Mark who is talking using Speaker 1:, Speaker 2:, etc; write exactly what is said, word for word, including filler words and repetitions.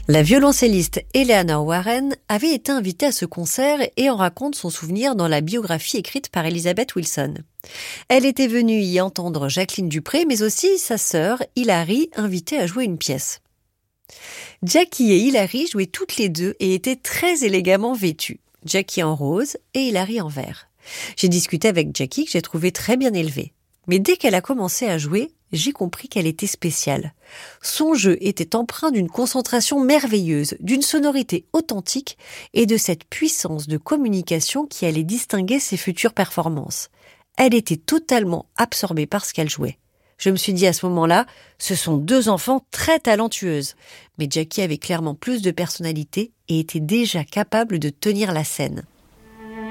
Speaker 1: La violoncelliste Eleanor Warren avait été invitée à ce concert et en raconte son souvenir dans la biographie écrite par Elizabeth Wilson. Elle était venue y entendre Jacqueline Dupré, mais aussi sa sœur Hilary, invitée à jouer une pièce. Jackie et Hilary jouaient toutes les deux et étaient très élégamment vêtues. Jackie en rose et Hilary en vert. J'ai discuté avec Jackie, que j'ai trouvée très bien élevée. Mais dès qu'elle a commencé à jouer, j'ai compris qu'elle était spéciale. Son jeu était empreint d'une concentration merveilleuse, d'une sonorité authentique et de cette puissance de communication qui allait distinguer ses futures performances. Elle était totalement absorbée par ce qu'elle jouait. Je me suis dit à ce moment-là, ce sont deux enfants très talentueuses. Mais Jackie avait clairement plus de personnalité et était déjà capable de tenir la scène.